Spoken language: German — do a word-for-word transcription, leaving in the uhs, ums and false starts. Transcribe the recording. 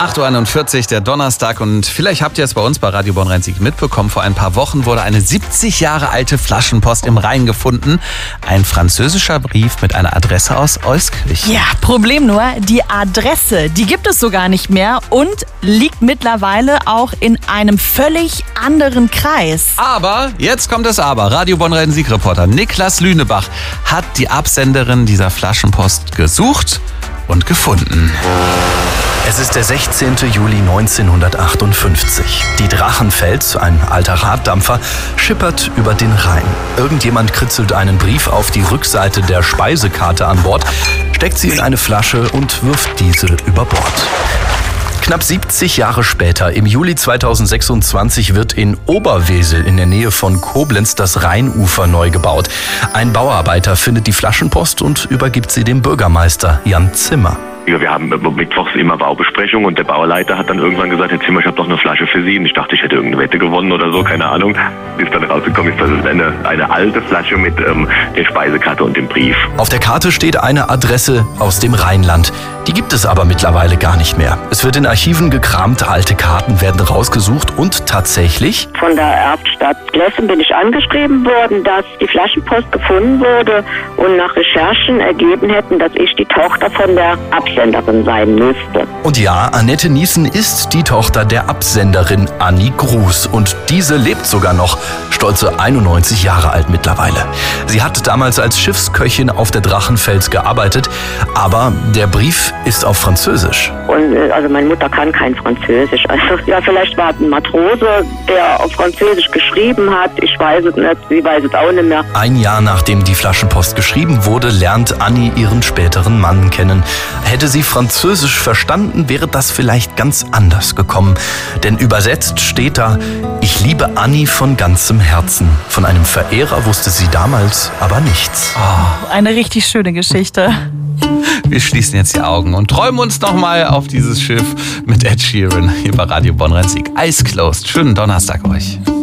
acht Uhr einundvierzig, der Donnerstag, und vielleicht habt ihr es bei uns bei Radio Bonn-Rhein-Sieg mitbekommen. Vor ein paar Wochen wurde eine siebzig Jahre alte Flaschenpost im Rhein gefunden. Ein französischer Brief mit einer Adresse aus Euskirchen. Ja, Problem nur, die Adresse, die gibt es so gar nicht mehr und liegt mittlerweile auch in einem völlig anderen Kreis. Aber, jetzt kommt das Aber. Radio Bonn-Rhein-Sieg-Reporter Niklas Lünebach hat die Absenderin dieser Flaschenpost gesucht und gefunden. Es ist der sechzehnte Juli neunzehnhundertachtundfünfzig. Die Drachenfels, ein alter Raddampfer, schippert über den Rhein. Irgendjemand kritzelt einen Brief auf die Rückseite der Speisekarte an Bord, steckt sie in eine Flasche und wirft diese über Bord. Knapp siebzig Jahre später, im Juli zweitausendsechsundzwanzig, wird in Oberwesel in der Nähe von Koblenz das Rheinufer neu gebaut. Ein Bauarbeiter findet die Flaschenpost und übergibt sie dem Bürgermeister Jan Zimmer. Ja, wir haben mittwochs immer Baubesprechung und der Bauleiter hat dann irgendwann gesagt, Herr Zimmer, ich habe doch eine Flasche für Sie. Und ich dachte, ich hätte irgendeine Wette gewonnen oder so, keine Ahnung. Ist dann rausgekommen, ist das eine, eine alte Flasche mit ähm, der Speisekarte und dem Brief. Auf der Karte steht eine Adresse aus dem Rheinland. Die gibt es aber mittlerweile gar nicht mehr. Es wird in Archiven gekramt, alte Karten werden rausgesucht und tatsächlich... Von der Erbstadt Glessen bin ich angeschrieben worden, dass die Flaschenpost gefunden wurde und nach Recherchen ergeben hätten, dass ich die Tochter von der Absenderin sein müsste. Und ja, Annette Niesen ist die Tochter der Absenderin Annie Gruß. Und diese lebt sogar noch, stolze einundneunzig Jahre alt mittlerweile. Sie hat damals als Schiffsköchin auf der Drachenfels gearbeitet, aber der Brief ist auf Französisch. Und also meine Mutter kann kein Französisch. Also ja, vielleicht war ein Matrose, der auf Französisch geschrieben hat. Ich weiß es nicht, sie weiß es auch nicht mehr. Ein Jahr nachdem die Flaschenpost geschrieben wurde, lernt Annie ihren späteren Mann kennen. Hätte sie Französisch verstanden, wäre das vielleicht ganz anders gekommen. Denn übersetzt steht da: Ich liebe Annie von ganzem Herzen. Von einem Verehrer wusste sie damals aber nichts. Oh, eine richtig schöne Geschichte. Wir schließen jetzt die Augen und träumen uns nochmal auf dieses Schiff mit Ed Sheeran hier bei Radio Bonn-Rhein-Sieg. Eyes closed. Schönen Donnerstag euch.